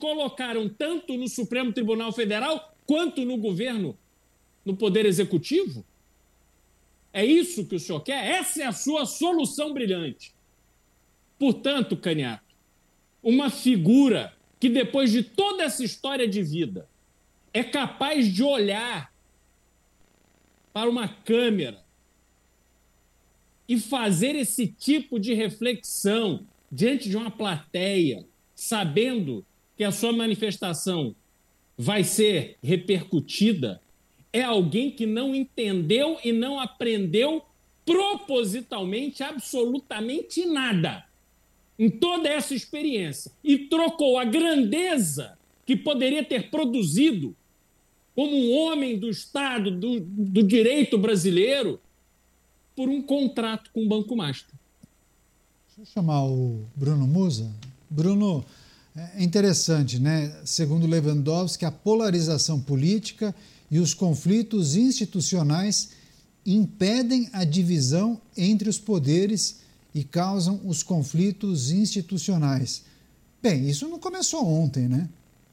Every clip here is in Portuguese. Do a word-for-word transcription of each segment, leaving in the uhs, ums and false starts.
colocaram tanto no Supremo Tribunal Federal quanto no governo, no Poder Executivo? É isso que o senhor quer? Essa é a sua solução brilhante. Portanto, Caniato, uma figura que depois de toda essa história de vida é capaz de olhar para uma câmera e fazer esse tipo de reflexão diante de uma plateia, sabendo que a sua manifestação vai ser repercutida, é alguém que não entendeu e não aprendeu propositalmente absolutamente nada em toda essa experiência e trocou a grandeza que poderia ter produzido como um homem do Estado, do, do direito brasileiro, por um contrato com o Banco Master. Deixa eu chamar o Bruno Musa. Bruno, é interessante, né? Segundo Lewandowski, a polarização política e os conflitos institucionais impedem a divisão entre os poderes e causam os conflitos institucionais. Bem, isso não começou ontem, né?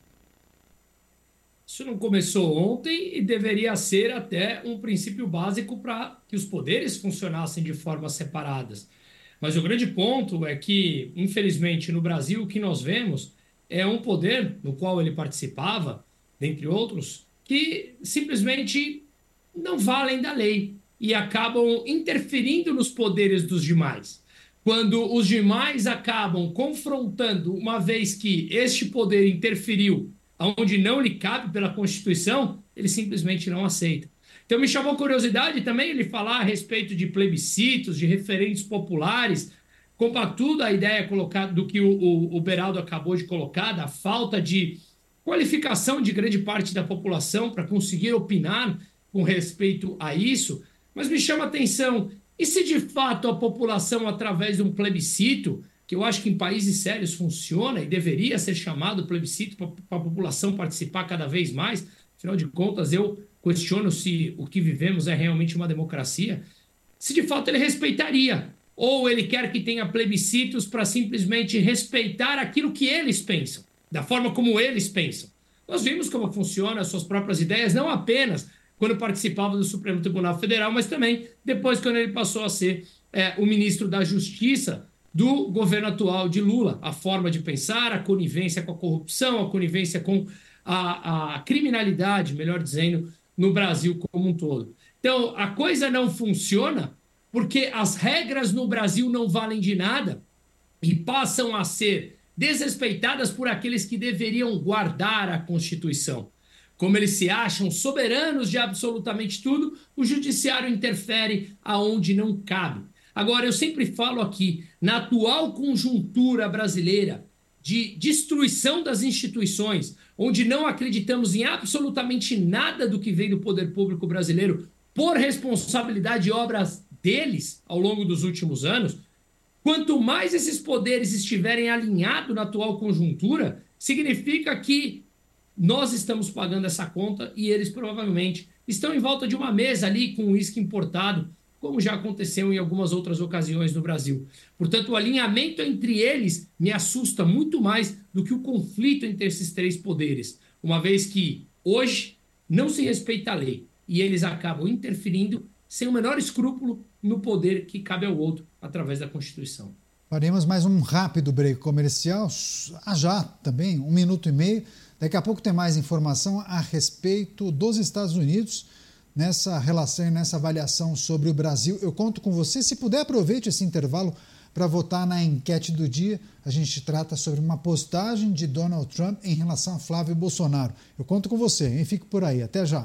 Isso não começou ontem e deveria ser até um princípio básico para que os poderes funcionassem de formas separadas. Mas o grande ponto é que, infelizmente, no Brasil, o que nós vemos é um poder no qual ele participava, dentre outros, que simplesmente não valem da lei e acabam interferindo nos poderes dos demais. Quando os demais acabam confrontando, uma vez que este poder interferiu onde não lhe cabe pela Constituição, ele simplesmente não aceita. Então me chamou curiosidade também ele falar a respeito de plebiscitos, de referendos populares, compatudo a ideia colocada do que o, o, o Beraldo acabou de colocar, da falta de qualificação de grande parte da população para conseguir opinar com respeito a isso, mas me chama a atenção, e se de fato a população, através de um plebiscito, que eu acho que em países sérios funciona e deveria ser chamado plebiscito para a população participar cada vez mais, afinal de contas eu questiono se o que vivemos é realmente uma democracia, se de fato ele respeitaria, ou ele quer que tenha plebiscitos para simplesmente respeitar aquilo que eles pensam, da forma como eles pensam. Nós vimos como funcionam as suas próprias ideias, não apenas quando participava do Supremo Tribunal Federal, mas também depois quando ele passou a ser é, o ministro da Justiça do governo atual de Lula. A forma de pensar, a conivência com a corrupção, a conivência com a, a criminalidade, melhor dizendo, no Brasil como um todo. Então, a coisa não funciona porque as regras no Brasil não valem de nada e passam a ser desrespeitadas por aqueles que deveriam guardar a Constituição. Como eles se acham soberanos de absolutamente tudo, o judiciário interfere aonde não cabe. Agora, eu sempre falo aqui, na atual conjuntura brasileira de destruição das instituições, onde não acreditamos em absolutamente nada do que vem do poder público brasileiro por responsabilidade de obras deles ao longo dos últimos anos, quanto mais esses poderes estiverem alinhados na atual conjuntura, significa que nós estamos pagando essa conta e eles provavelmente estão em volta de uma mesa ali com uísque importado, como já aconteceu em algumas outras ocasiões no Brasil. Portanto, o alinhamento entre eles me assusta muito mais do que o conflito entre esses três poderes, uma vez que hoje não se respeita a lei e eles acabam interferindo sem o menor escrúpulo no poder que cabe ao outro através da Constituição. Faremos mais um rápido break comercial, ah, já também, um minuto e meio. Daqui a pouco tem mais informação a respeito dos Estados Unidos, nessa relação e nessa avaliação sobre o Brasil. Eu conto com você. Se puder, aproveite esse intervalo para votar na enquete do dia. A gente trata sobre uma postagem de Donald Trump em relação a Flávio Bolsonaro. Eu conto com você, hein? Fique por aí. Até já.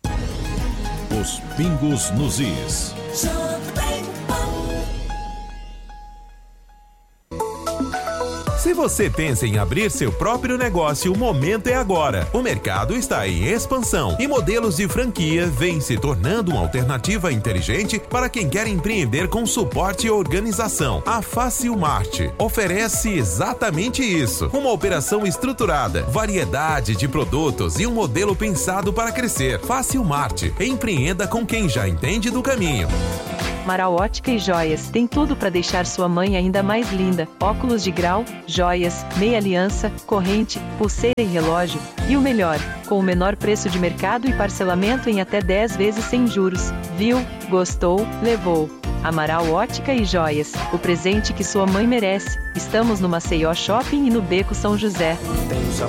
Os pingos nos is. Se você pensa em abrir seu próprio negócio, o momento é agora. O mercado está em expansão e modelos de franquia vêm se tornando uma alternativa inteligente para quem quer empreender com suporte e organização. A Facilmart oferece exatamente isso. Uma operação estruturada, variedade de produtos e um modelo pensado para crescer. Facilmart, empreenda com quem já entende do caminho. Amaral Ótica e Joias tem tudo para deixar sua mãe ainda mais linda. Óculos de grau, joias, meia aliança, corrente, pulseira e relógio. E o melhor, com o menor preço de mercado e parcelamento em até dez vezes sem juros. Viu? Gostou? Levou. Amaral Ótica e Joias, o presente que sua mãe merece. Estamos no Maceió Shopping e no Beco São José.